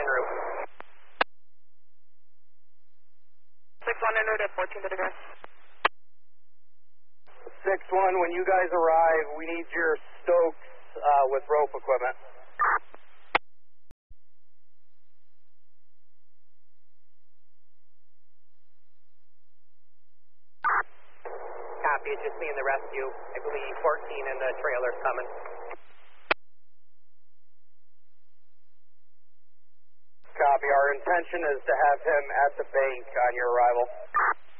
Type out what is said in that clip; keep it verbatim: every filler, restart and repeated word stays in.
en route. six one entered at fourteen to the ground. six one, when you guys arrive, we need your Stokes uh, with rope equipment. Copy, it's just me and the rescue. I believe fourteen and the trailer's coming. Copy, our intention is to have him at the bank on your arrival.